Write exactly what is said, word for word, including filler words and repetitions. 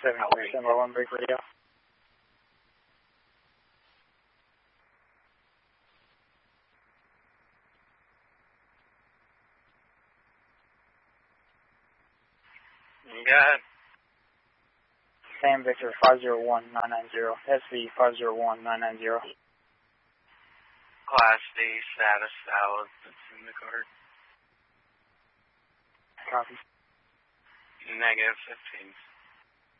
seven four, stand by one break radio. Go ahead. Sam Victor five zero one nine nine zero, S V five zero one nine nine zero. Class D status valid. That's in the card. Copy. Negative fifteen.